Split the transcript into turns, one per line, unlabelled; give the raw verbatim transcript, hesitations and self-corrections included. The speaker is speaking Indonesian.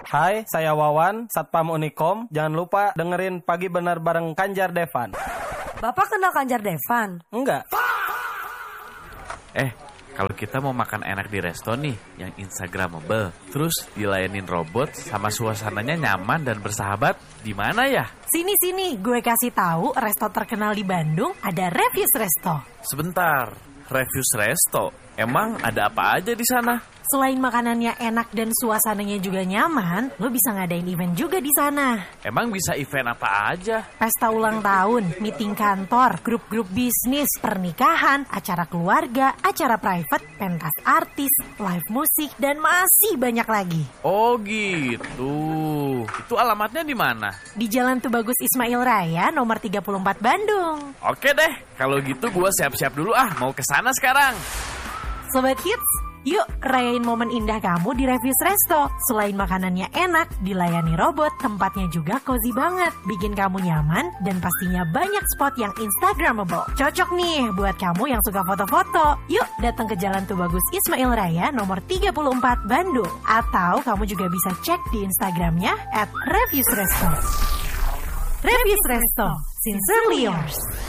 Hai, saya Wawan, Satpam Unikom. Jangan lupa dengerin Pagi Benar bareng Kanjar Devan.
Bapak kenal Kanjar Devan?
Enggak.
Eh, kalau kita mau makan enak di resto nih, yang instagramable, terus dilayanin robot sama suasananya nyaman dan bersahabat, di mana ya?
Sini-sini, gue kasih tahu resto terkenal di Bandung ada Refuse Resto.
Sebentar, Refuse Resto, emang ada apa aja di sana?
Selain makanannya enak dan suasananya juga nyaman, lo bisa ngadain event juga di sana.
Emang bisa event apa aja?
Pesta ulang tahun, meeting kantor, grup-grup bisnis, pernikahan, acara keluarga, acara private, pentas artis, live musik, dan masih banyak lagi.
Oh gitu. Itu alamatnya di mana?
Di Jalan Tubagus Ismail Raya, nomor tiga puluh empat Bandung.
Oke deh, kalau gitu gue siap-siap dulu ah, mau ke sana sekarang.
Sobat Hits, yuk rayain momen indah kamu di Refuse Resto. Selain makanannya enak, dilayani robot, tempatnya juga cozy banget. Bikin kamu nyaman dan pastinya banyak spot yang instagramable. Cocok nih buat kamu yang suka foto-foto. Yuk datang ke Jalan Tubagus Ismail Raya nomor tiga puluh empat Bandung. Atau kamu juga bisa cek di Instagramnya at Refuse Resto. Refuse Resto, sincerely yours.